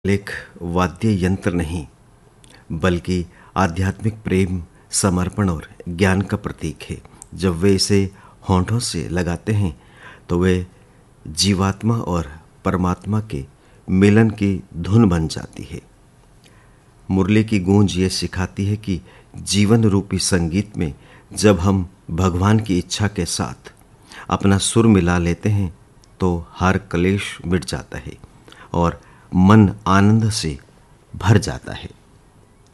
लेख वाद्य यंत्र नहीं बल्कि आध्यात्मिक प्रेम, समर्पण और ज्ञान का प्रतीक है। जब वे इसे होंठों से लगाते हैं तो वे जीवात्मा और परमात्मा के मिलन की धुन बन जाती है। मुरली की गूंज ये सिखाती है कि जीवन रूपी संगीत में जब हम भगवान की इच्छा के साथ अपना सुर मिला लेते हैं तो हर क्लेश मिट जाता है और मन आनंद से भर जाता है।